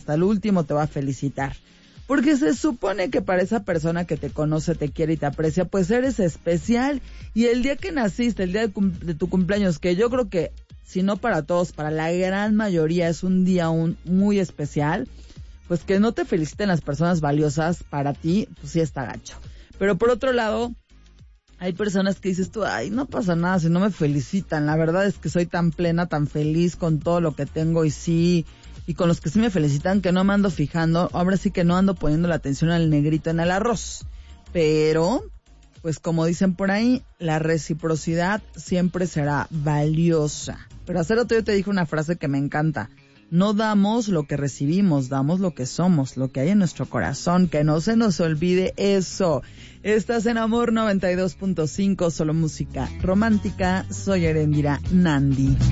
hasta el último te va a felicitar. Porque se supone que para esa persona que te conoce, te quiere y te aprecia, pues eres especial. Y el día que naciste, el día de tu cumpleaños, que yo creo que, si no para todos, para la gran mayoría es un día muy especial, pues que no te feliciten las personas valiosas para ti, pues sí está gacho. Pero por otro lado, hay personas que dices tú, ay, no pasa nada si no me felicitan. La verdad es que soy tan plena, tan feliz con todo lo que tengo y con los que sí me felicitan, que no me ando fijando, ahora sí que no ando poniendo la atención al negrito en el arroz. Pero, pues como dicen por ahí, la reciprocidad siempre será valiosa. Pero hace rato yo te dije una frase que me encanta. No damos lo que recibimos, damos lo que somos, lo que hay en nuestro corazón. Que no se nos olvide eso. Estás en Amor 92.5, solo música romántica. Soy Erendira Nandi.